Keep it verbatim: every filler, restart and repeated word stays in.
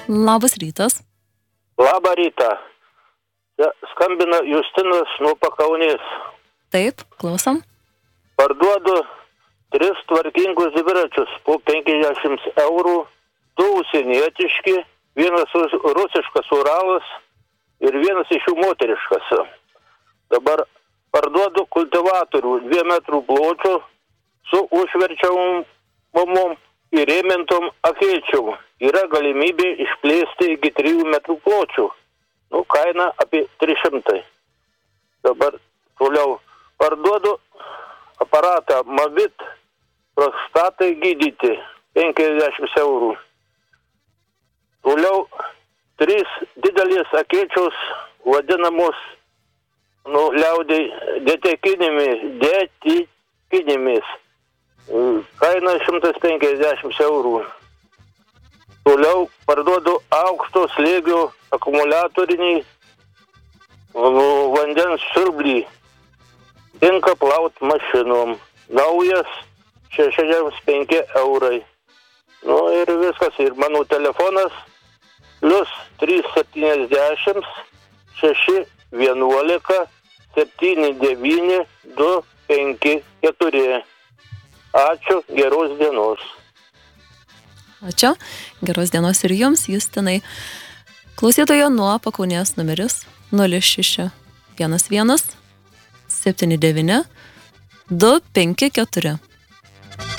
Labas rytas. Labą rytą. Ja, skambina Justinas nuo Pakaunės. Taip, klausom. Parduodu tris tvarkingus dviračius po penkiasdešimt eurų, du užsienietiški, vienas rusiškas Uralas ir vienas iš jų moteriškas. Dabar parduodu kultivatorių dviejų metrų pločio su užverčiamom įrėmintom akėčiom. Yra galimybė išplėsti iki trijų metrų pločių. Nu, kaina apie trys šimtai. Dabar toliau parduodu aparatą Mavit prostatai gydyti penkiasdešimt eurų. Toliau trys didelės akėčios vadinamos nu, liaudiai detekinėmis, detekinėmis. Kaina šimtas penkiasdešimt eurų. Toliau parduodu aukšto slėgio akumuliatoriniai vandens siurblį. Tinka plaut mašinom. Naujas šešiasdešimt penki eurai. Nu ir viskas. Ir mano telefonas plus trys septyniasdešimt šeši vienuolika septyni devyni du penki keturi. Ačiū, geros dienos. Ačiū, geros dienos ir jums, Justinai. Klausytojo nuo Pakaunės numeris nulis šeši vienas vienas septyni devyni du penki keturi.